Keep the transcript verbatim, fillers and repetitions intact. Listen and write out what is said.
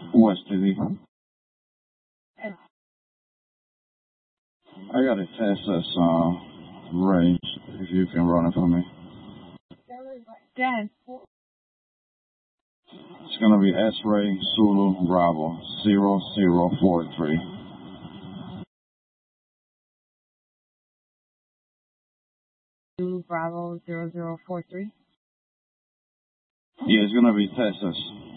West T V. I got a test that's uh, Ray, if you can run it for me. Dan. It's going to be S-Ray Zulu Bravo zero zero four three. Zulu Bravo zero zero four three? Yeah, it's going to be Texas.